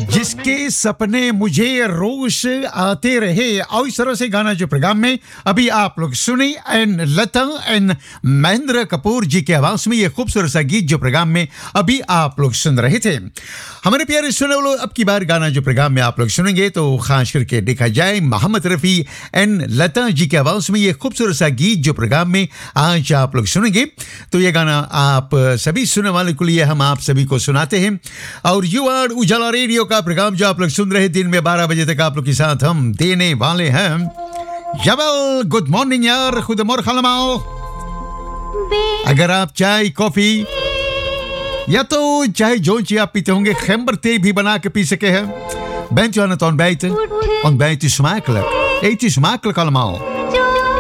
जिसके सपने मुझे रोज आते रहे, और इस तरह से गाना जो प्रोग्राम में अभी आप लोग सुने, and Lata and Mahendra Kapoor जी के आवाज में ये खूबसूरत सा गीत जो प्रोग्राम में अभी आप लोग सुन रहे थे। हमारे प्यारे सुनने वालों, अब की बार गाना जो प्रोग्राम में आप लोग सुनेंगे तो खास करके देखा जाए मोहम्मद रफ़ी एंड लता जी के आवाज में ये खूबसूरत सा गीत जो प्रोग्राम में आज आप लोग सुनेंगे, तो ये गाना आप सभी सुनने वाले के लिए हम आप सभी को सुनाते हैं। और यू आर उजाला रेडियो का प्रोग्राम जो आप लोग सुन रहे दिन में 12 बजे तक आप लोग के साथ हम देने वाले हैं। जबल गुड मॉर्निंग यार, खुद मोर खलमाओ। अगर आप चाय कॉफी या तो चाहे जो चीज आप पीते होंगे, खैबर ते भी बना के पी सके हैं। Bent u aan het ontbijten? Ontbijt is smakelijk. Eet is smakelijk allemaal.